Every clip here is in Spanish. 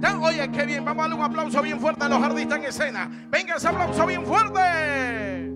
Ya, oye, qué bien. Vamos a darle un aplauso bien fuerte a los artistas en escena. Venga, ese aplauso bien fuerte.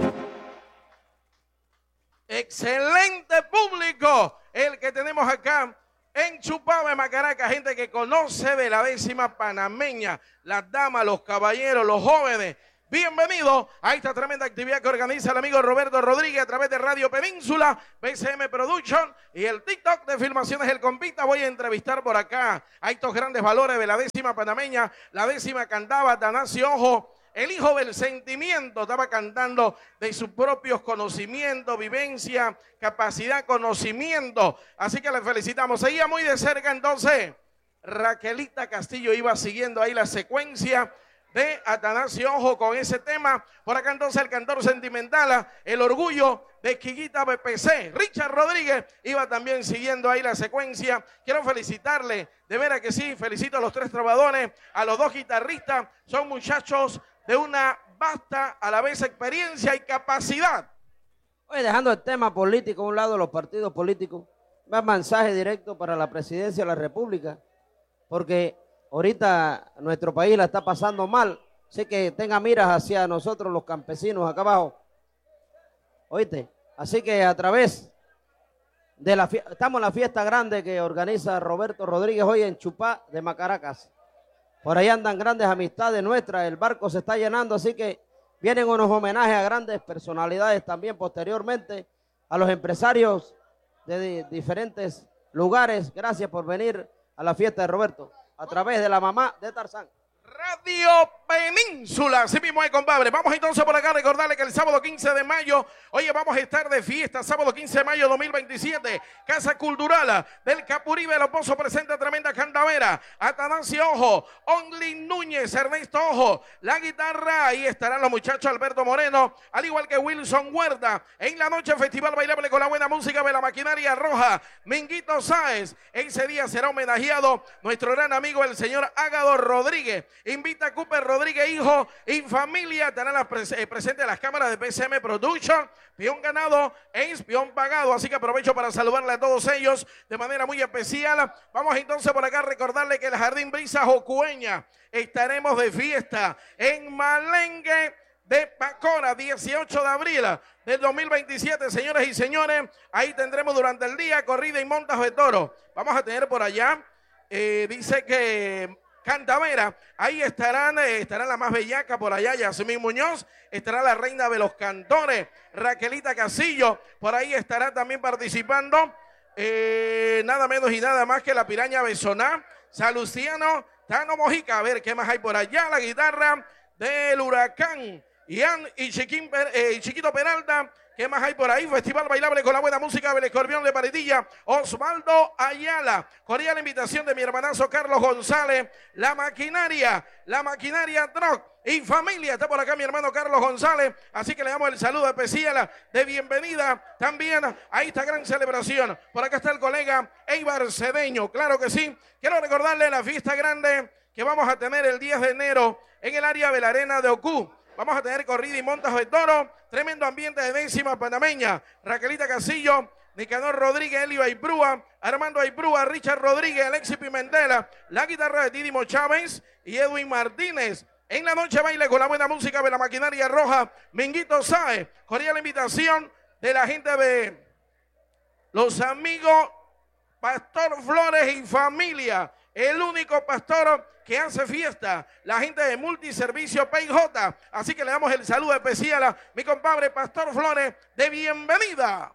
Excelente público el que tenemos acá en Chupao de Macaraca, gente que conoce de la 10ª panameña, las damas, los caballeros, los jóvenes. Bienvenidos a esta tremenda actividad que organiza el amigo Roberto Rodríguez a través de Radio Península, BCM Production y el TikTok de Filmaciones El Compita. Voy a entrevistar por acá a estos grandes valores de la 10ª panameña. La 10ª cantaba Atanasio Ojo, el hijo del sentimiento, estaba cantando de sus propios conocimientos, vivencia, capacidad, conocimiento. Así que le felicitamos. Seguía muy de cerca entonces. Raquelita Castillo iba siguiendo ahí la secuencia de Atanasio Ojo con ese tema. Por acá entonces el cantor sentimental, el orgullo de Quiquita BPC. Richard Rodríguez iba también siguiendo ahí la secuencia. Quiero felicitarle, de veras que sí, felicito a los 3 trovadores, a los 2 guitarristas. Son muchachos de una vasta a la vez experiencia y capacidad. Hoy dejando el tema político a un lado, los partidos políticos, va mensaje directo para la presidencia de la República, porque ahorita nuestro país la está pasando mal, así que tenga miras hacia nosotros los campesinos acá abajo, oíste, así que a través de estamos en la fiesta grande que organiza Roberto Rodríguez hoy en Chupá de Macaracas. Por ahí andan grandes amistades nuestras, el barco se está llenando, así que vienen unos homenajes a grandes personalidades también posteriormente, a los empresarios de diferentes lugares. Gracias por venir a la fiesta de Roberto, a través de la mamá de Tarzán. Radio Península, así mismo hay, compadre. Vamos entonces por acá a recordarle que el sábado 15 de mayo, oye, vamos a estar de fiesta, sábado 15 de mayo 2027, Casa Cultural del Capuribe, Los Pozos presenta tremenda candavera, Atanasio Ojo, Only Núñez, Ernesto Ojo, la guitarra, ahí estarán los muchachos Alberto Moreno, al igual que Wilson Huerta, en la noche festival bailable con la buena música de la maquinaria roja, Minguito Sáez, ese día será homenajeado nuestro gran amigo el señor Ágado Rodríguez. Invita a Cooper Rodríguez, hijo y familia. Estarán presentes las cámaras de BCM Production, peón ganado e peón pagado. Así que aprovecho para saludarle a todos ellos de manera muy especial. Vamos entonces por acá a recordarle que el Jardín Brisa Jocueña estaremos de fiesta en Malengue de Pacora, 18 de abril del 2027, señores y señores. Ahí tendremos durante el día corrida y montas de toro. Vamos a tener por allá, dice que Cantavera, ahí estarán la más bellaca por allá, Yasmín Muñoz, estará la reina de los cantores, Raquelita Castillo, por ahí estará también participando, nada menos y nada más que la Piraña Besoná, Salustiano, Tano Mojica. A ver qué más hay por allá, la guitarra del Huracán, Ian y Chiquito Peralta. ¿Qué más hay por ahí? Festival bailable con la buena música del Escorpión de Paritilla, Osvaldo Ayala. Cordial invitación de mi hermanazo Carlos González, la maquinaria Truck y familia. Está por acá mi hermano Carlos González, así que le damos el saludo especial de bienvenida también a esta gran celebración. Por acá está el colega Eibar Cedeño, claro que sí. Quiero recordarle la fiesta grande que vamos a tener el 10 de enero en el área de la Arena de Ocú. Vamos a tener corrida y montas de toro, tremendo ambiente de 10ª panameña. Raquelita Castillo, Nicanor Rodríguez, Elio Aibrúa, Armando Aibrúa, Richard Rodríguez, Alexis Pimentel, la guitarra de Didimo Chávez y Edwin Martínez. En la noche baile con la buena música de la maquinaria roja, Minguito Sáez. Cordial invitación de la gente de los amigos Pastor Flores y familia, el único pastor que hace fiesta, la gente de Multiservicio PIJ. Así que le damos el saludo especial a mi compadre Pastor Flores de bienvenida.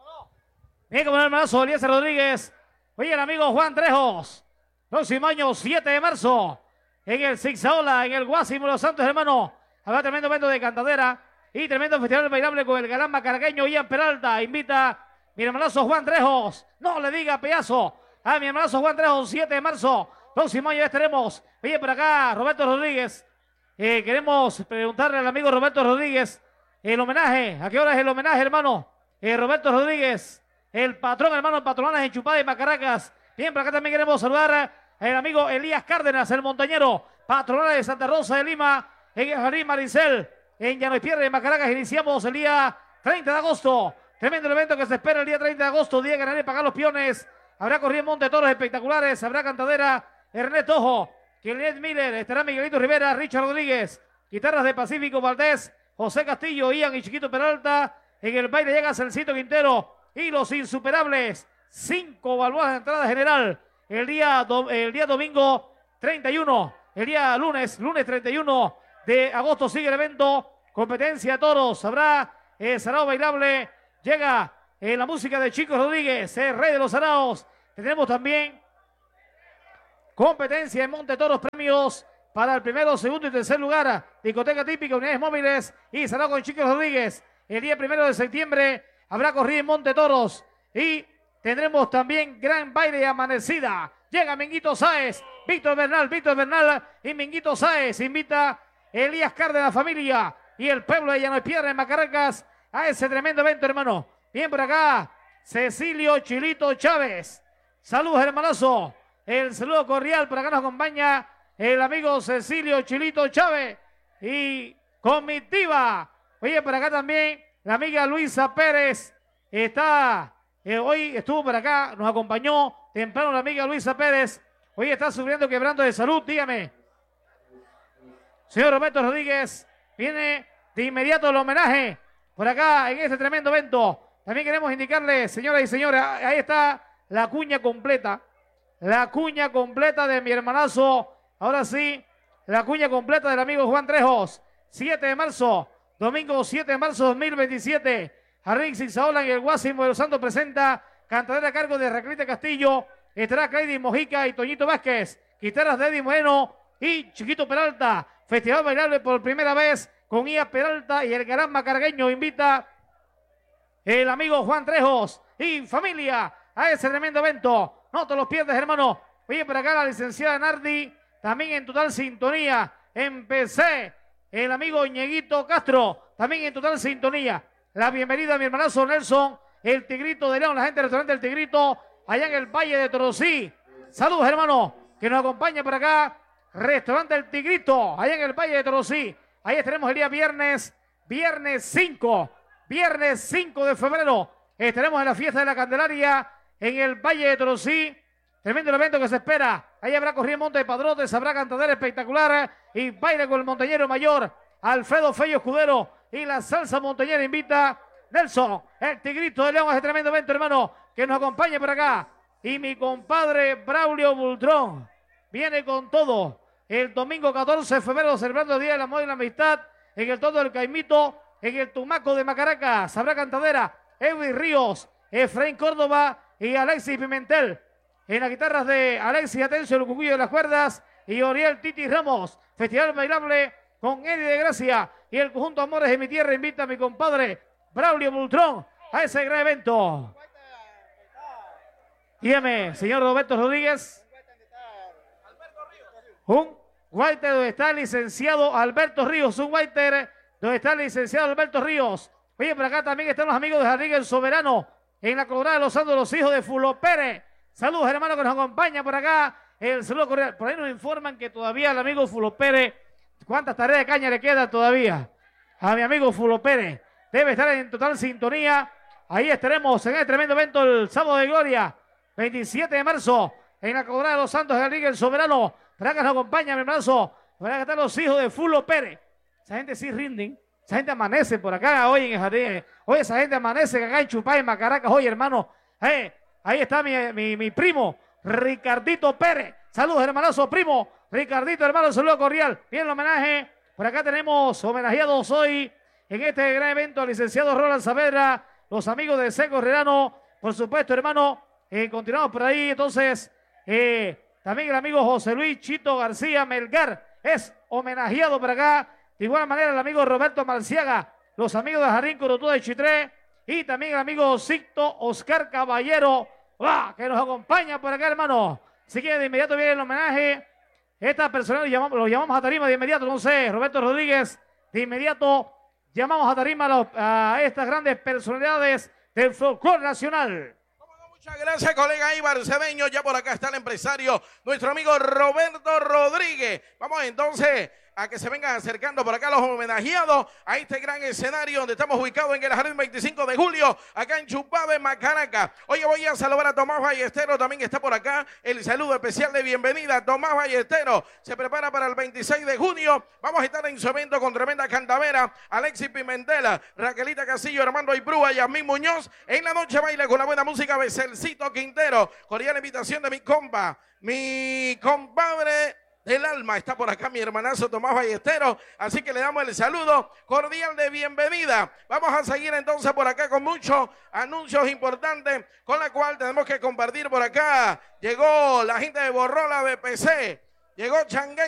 Bien, como el hermanazo Eliezer Rodríguez. Oye, el amigo Juan Trejos. Próximo año, 7 de marzo, en el Zigzaola, en el Guásimo Los Santos, hermano. Habrá tremendo evento de cantadera y tremendo festival bailable con el galán macaraqueño Ian Peralta. Invita mi hermanazo Juan Trejos. No le diga pedazo a mi hermanazo Juan Trejos, 7 de marzo. Próximo año ya estaremos. Oye, por acá, Roberto Rodríguez. Queremos preguntarle al amigo Roberto Rodríguez el homenaje. ¿A qué hora es el homenaje, hermano? Roberto Rodríguez, el patrón, hermano, patronanas en Chupá de Macaracas. Bien, por acá también queremos saludar al amigo Elías Cárdenas, el montañero, patronal de Santa Rosa de Lima, en el Jardín Maricel, en Llano y Piedra de Macaracas. Iniciamos el día 30 de agosto. Tremendo evento que se espera el día 30 de agosto, día que ganaré pagar los piones. Habrá corrida en monte de toros espectaculares, habrá cantadera. Ernesto Ojo, Kenneth Miller, estará Miguelito Rivera, Richard Rodríguez, guitarras de Pacífico Valdés, José Castillo, Ian y Chiquito Peralta. En el baile llega Celcito Quintero y los insuperables. 5 balboas de entrada general. El día domingo 31, el día lunes 31 de agosto sigue el evento. Competencia de toros. Habrá sarao bailable. Llega la música de Chico Rodríguez, el rey de los saraos. Tenemos también competencia en Monte Toros, premios para el primero, segundo y tercer lugar. Discoteca típica, unidades móviles y sarao con Chico Rodríguez. El día 1 de septiembre habrá corrida en Monte Toros y tendremos también gran baile amanecida. Llega Minguito Sáez, Víctor Bernal y Minguito Sáez. Invita Elías Cárdenas, familia y el pueblo de Llano de Piedra en Macaracas a ese tremendo evento, hermano. Bien por acá, Cecilio Chilito Chávez. Saludos, hermanazo. El saludo cordial, por acá nos acompaña el amigo Cecilio Chilito Chávez y comitiva. Oye, por acá también la amiga Luisa Pérez está, hoy estuvo por acá, nos acompañó temprano la amiga Luisa Pérez. Hoy está sufriendo quebranto de salud, dígame. Señor Roberto Rodríguez, viene de inmediato el homenaje por acá en este tremendo evento. También queremos indicarles, señoras y señores, ahí está la cuña completa. La cuña completa de mi hermanazo. Ahora sí, la cuña completa del amigo Juan Trejos. 7 de marzo, domingo 7 de marzo 2027. Jardín Zigzaola en el Guásimo de los Santos presenta cantadera a cargo de Raquelita Castillo. Estará Clady Mojica y Toñito Vázquez. Guitarras de Eddie Moreno y Chiquito Peralta. Festival bailable por primera vez con Ia Peralta y el Gran Macargueño. Invita el amigo Juan Trejos y familia a ese tremendo evento. No te los pierdes, hermano. Oye, por acá la licenciada Nardi, también en total sintonía. Empecé el amigo Ñeguito Castro, también en total sintonía. La bienvenida a mi hermanazo Nelson, el Tigrito de León, la gente del restaurante El Tigrito, allá en el Valle de Torosí. Saludos, hermano, que nos acompaña por acá. Restaurante El Tigrito, allá en el Valle de Torosí. Ahí estaremos el día viernes 5 de febrero. Estaremos en la fiesta de la Candelaria en el Valle de Torosí. Tremendo evento que se espera. Ahí habrá corrida en Monte de Padrotes, habrá cantadera espectacular y baile con el montañero mayor Alfredo Fello Escudero y la salsa montañera. Invita Nelson, el Tigrito de León, a ese tremendo evento, hermano, que nos acompañe por acá. Y mi compadre Braulio Bultrón viene con todo. El domingo 14 de febrero, celebrando el Día del Amor y la Amistad, en el Todo del Caimito, en el Tumaco de Macaracas. Habrá cantadera Edwin Ríos, Efraín Córdoba y Alexis Pimentel. En las guitarras de Alexis Atencio, el cucuyo de las cuerdas, y Oriel Titi Ramos. Festival bailable con Eddie de Gracia y el conjunto Amores de mi Tierra. Invita a mi compadre Braulio Bultrón a ese gran evento. Dígame, señor Roberto Rodríguez. Un Walter donde está el licenciado Alberto Ríos. Un Walter donde está el licenciado Alberto Ríos. Oye, por acá también están los amigos de Jardín El Soberano en la Colorada de los Santos, los hijos de Fulo Pérez. Saludos, hermanos, que nos acompañan por acá. El saludo cordial. Por ahí nos informan que todavía el amigo Fulo Pérez, ¿cuántas tareas de caña le quedan todavía? A mi amigo Fulo Pérez. Debe estar en total sintonía. Ahí estaremos en el tremendo evento el sábado de gloria, 27 de marzo, en la Colorada de los Santos de Jardín El Soberano. Por acá nos acompaña, mi hermanazo. Por acá están los hijos de Fulo Pérez. Esa gente sí rinden. Esa gente amanece por acá hoy en el jardín. Hoy esa gente amanece acá en Chupay, en Macaracas. Oye, hermano. Ahí está mi primo, Ricardito Pérez. Saludos, hermanazo, primo. Ricardito, hermano, saludo cordial. Bien el homenaje. Por acá tenemos homenajeados hoy en este gran evento al licenciado Roland Saavedra, los amigos de Seco Herrerano. Por supuesto, hermano. Continuamos por ahí. Entonces, también el amigo José Luis Chito García Melgar es homenajeado por acá. De igual manera, el amigo Roberto Marciaga, los amigos de Jardín Corotú de Chitré, y también el amigo Sicto Oscar Caballero, que nos acompaña por acá, hermano. Así que de inmediato viene el homenaje. Esta persona lo llamamos a tarima de inmediato, no sé, Roberto Rodríguez, de inmediato llamamos a tarima a estas grandes personalidades del folclore nacional. Muchas gracias, colega Ibar Cedeño. Ya por acá está el empresario, nuestro amigo Roberto Rodríguez. Vamos entonces a que se vengan acercando por acá los homenajeados a este gran escenario donde estamos ubicados en el Jardín 25 de Julio, acá en Chupabe, Macaraca. Oye, voy a saludar a Tomás Ballesteros, también está por acá. El saludo especial de bienvenida. Tomás Ballesteros se prepara para el 26 de junio. Vamos a estar en su evento con tremenda candavera. Alexis Pimentel, Raquelita Castillo, Armando Ibrúa, Yasmín Muñoz. En la noche baila con la buena música Becelcito Quintero. Cordial invitación de mi compa, mi compadre del alma. Está por acá mi hermanazo Tomás Ballesteros, así que le damos el saludo cordial de bienvenida. Vamos a seguir entonces por acá con muchos anuncios importantes, con la cual tenemos que compartir por acá. Llegó la gente de Borrola BPC, llegó Changuén.